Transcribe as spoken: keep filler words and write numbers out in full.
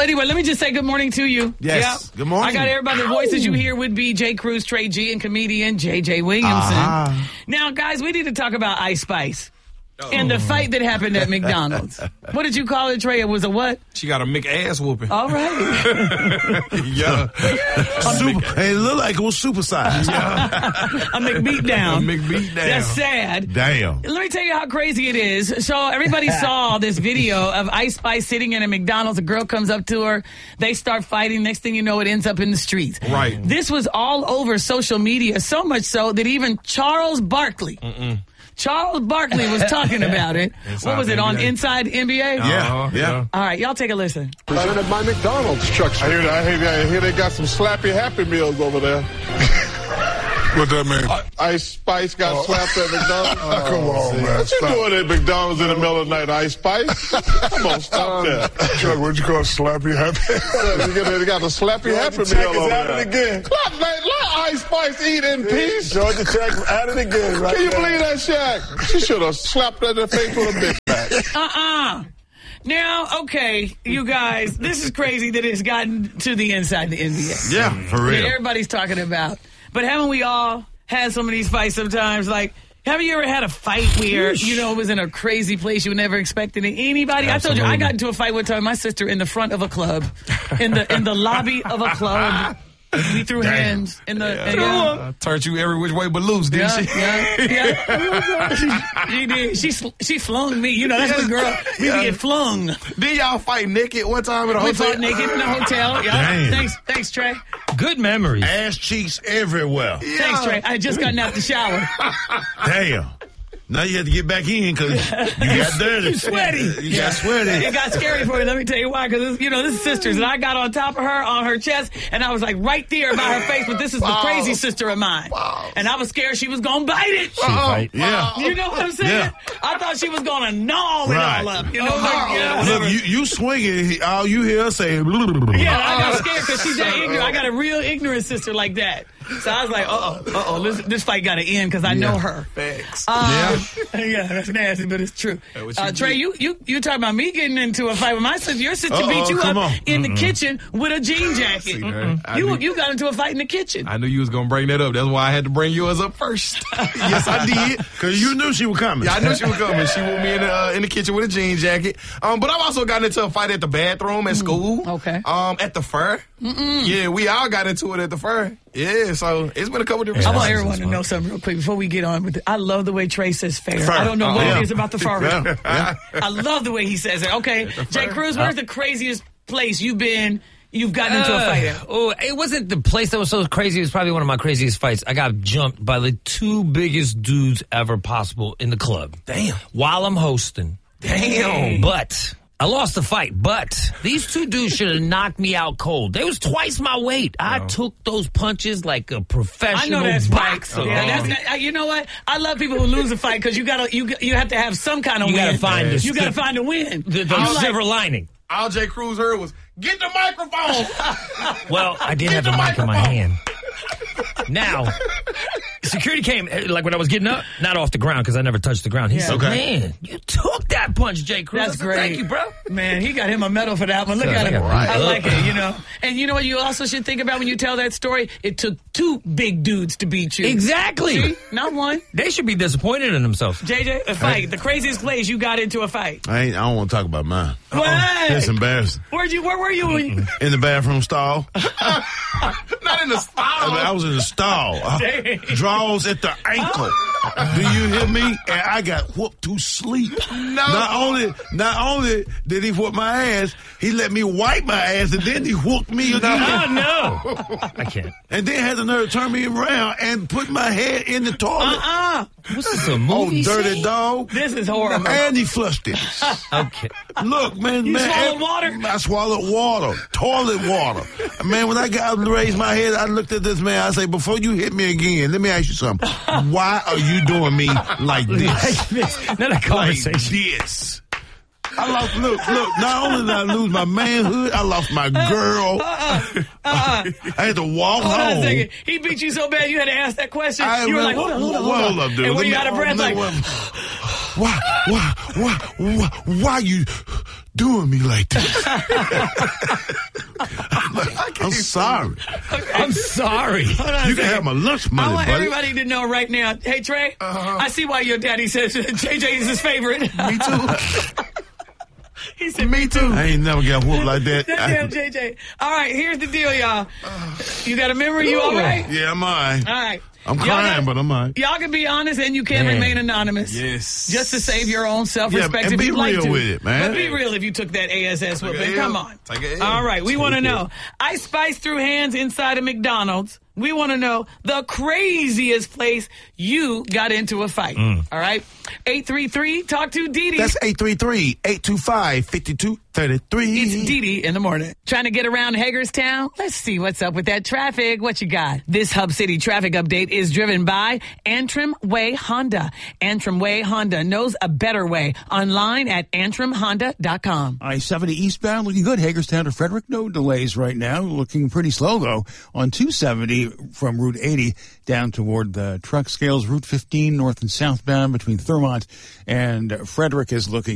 anyway, let me just say good morning to you. Yes. Yep. Good morning. I got everybody. The voices you hear would be Jay Cruz, Trey G, and comedian J J Williamson. Uh-huh. Now, guys, we need to talk about Ice Spice. Oh. And the fight that happened at McDonald's. What did you call it, Trey? It was a what? She got a McAss whooping. All right. yeah. Super, it looked like it was supersized. Yeah. a McBeat down. A McBeat down. That's sad. Damn. Let me tell you how crazy it is. So everybody saw this video of Ice Spice sitting in a McDonald's. A girl comes up to her. They start fighting. Next thing you know, it ends up in the streets. Right. This was all over social media, so much so that even Charles Barkley... Mm-mm. Charles Barkley was talking about it. What was it, on Inside N B A? Yeah, uh-huh, yeah, yeah. All right, y'all take a listen. Presented by McDonald's, Chuck. I hear, I, hear, I hear they got some slappy Happy Meals over there. What that mean? Uh, Ice Spice got oh. slapped at McDonald's. Oh, come on, man. What Stop. you doing at McDonald's in the middle of the night, Ice Spice? Come on, stop um, that. Chuck, what'd you call slappy happy? you got, they got a slappy Georgia Happy Tech Meal is over at there. It again. Let, let, let Ice Spice eat in peace. Georgia Tech at it again, right? Can you now. believe that, Shaq? She should have slapped her in the face with a bitch back. Uh-uh. Now, okay, you guys, this is crazy that it's gotten to the inside the N B A. Yeah, for real. That everybody's talking about. But haven't we all had some of these fights sometimes? Like, haven't you ever had a fight where, you know, it was in a crazy place you were never expecting it? Anybody? Absolutely. I told you, I got into a fight one time with my sister in the front of a club, in the in the lobby of a club. We threw Damn. hands in the. Yeah. And, yeah. Uh, turned you every which way but loose, didn't yeah, she? Yeah, yeah. she, she did. She she flung me. You know, that's the girl. We yeah. get flung. Did y'all fight naked one time at a we hotel? We fought naked in a hotel. Yeah. Damn. Thanks, thanks, Trey. Good memories. Ass cheeks everywhere. Yeah. Thanks, Trey. I had just gotten out the shower. Damn. Now you have to get back in because you got dirty. You sweaty. You yeah. got sweaty. It got scary for me. Let me tell you why. Because, you know, this is sisters. And I got on top of her, on her chest, and I was like right there by her face. But this is wow. the crazy sister of mine. Wow. And I was scared she was going to bite it. Oh, yeah. You know what I'm saying? Yeah. I thought she was going to gnaw it right. all up. You know, oh, like, yeah, look, you, you swinging, all you hear say, blah, blah, blah. Yeah, I got scared because she's that ignorant. I got a real ignorant sister like that. So I was like, uh-oh, uh-oh, this, this fight got to end because I yeah. know her. Thanks. Uh, yeah. yeah, that's nasty, but it's true. Hey, uh, Trey, you, you you talking about me getting into a fight with my sister. Your sister uh-oh, beat you up on. in Mm-mm. the kitchen with a jean jacket. You knew, you got into a fight in the kitchen. I knew you was going to bring that up. That's why I had to bring yours up first. Yes, I did. Because you knew she was coming. Yeah, I knew she was coming. She whooped me in the, uh, in the kitchen with a jean jacket. Um, but I've also gotten into a fight at the bathroom at school. Okay. Um, at the fair. Mm-mm. Yeah, we all got into it at the fair. Yeah, so it's been a couple different. I want everyone to know something real quick before we get on with it. I love the way Trey says fair. fair. I don't know oh, what yeah. it is about the fair. Yeah. I love the way he says it. Okay, Jay Cruz, where's the craziest place you've been? You've gotten into uh, a fight at? Oh, it wasn't the place that was so crazy. It was probably one of my craziest fights. I got jumped by the two biggest dudes ever possible in the club. Damn. While I'm hosting. Damn. But I lost the fight, but these two dudes should have knocked me out cold. They was twice my weight. I no. took those punches like a professional I know that's boxer. Right. Yeah, that's not, you know what? I love people who lose a fight because you gotta you you have to have some kind of you win. Gotta find yeah. the, you got to find a win. The, the silver like, lining. All Jay Cruz heard was, get the microphone. Well, I did get have the, the mic in my hand. Now, security came, like when I was getting up, not off the ground because I never touched the ground. He Yeah. said, Okay. man, you took that punch, Jay Cruz. That's I said, great. Thank you, bro. Man, he got him a medal for that one. Look So, at him. right. I like it, you know. And you know what you also should think about when you tell that story? It took two big dudes to beat you. Exactly. See? Not one. They should be disappointed in themselves. J J, a fight. The craziest place you got into a fight. I ain't. I don't want to talk about mine. What? It's embarrassing. Where'd you? Where were you? When, In the bathroom stall. Not in the stall. I, mean, I was in the stall. Uh, draws at the ankle. Do you hear me? And I got whooped to sleep. No. Not only, not only did he whoop my ass, he let me wipe my ass, and then he whooped me again. Oh, no. I can't. And then had the nerve to turn me around and put my head in the toilet. uh-uh. What's this, a movie? Oh, dirty scene? dog. This is horrible. And he flushed it. Okay. Look, man, You man. swallowed water? I swallowed water. Toilet water. Man, when I got up and raised my head, I looked at this man. I say, before you hit me again, let me ask you something. Why are you doing me like this? Like this. Not a conversation. Like this. I lost, look, look, not only did I lose my manhood, I lost my girl. Uh-uh. Uh-uh. I had to walk Hold home. on a second. He beat you so bad you had to ask that question. I you were went, like, hold on, hold on, hold on. Hold up, dude. And when Let you me- out of breath, let like, me- why, why, why, why, why you doing me like this? I'm, like, I'm sorry. I'm sorry. Hold on a You can second. have my lunch money, I want buddy. everybody to know right now. Hey, Trey, Uh-huh. I see why your daddy says J J is his favorite. Me too. He said, Me too. I ain't never got whooped like that. that damn J J. All right, here's the deal, y'all. You got a memory? You all right? Yeah, I'm all right. All right. I'm Y'all crying, gotta- but I'm all right. Y'all can be honest and you can Man. remain anonymous. Yes. Just to save your own self-respect. Yeah, and if be you'd like real to. with it, man. But be real if you took that A S S Take whooping. a Come L. on. Take a L. All right, we want to Take it. know. I spiced through hands inside of McDonald's. We want to know the craziest place you got into a fight. Mm. All right? eight three three, talk to Dee Dee. That's eight three three, eight two five, five two three three. It's Dee Dee in the morning. Trying to get around Hagerstown? Let's see what's up with that traffic. What you got? This Hub City traffic update is driven by Antrim Way Honda. Antrim Way Honda knows a better way. Online at antrim honda dot com. I seventy eastbound looking good. Hagerstown to Frederick, no delays right now. Looking pretty slow, though, on two seventy from Route eighty down toward the truck scales. Route fifteen north and southbound between Thurmont and Frederick is looking